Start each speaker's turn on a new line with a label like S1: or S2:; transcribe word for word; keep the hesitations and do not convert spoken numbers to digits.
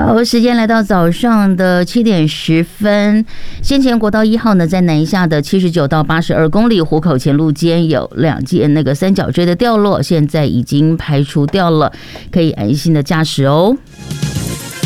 S1: 好，时间来到早上的七点十分。先前国道一号呢，在南下的七十九到八十二公里湖口前路间有两件那个三角锥的掉落，现在已经排除掉了，可以安心的驾驶哦。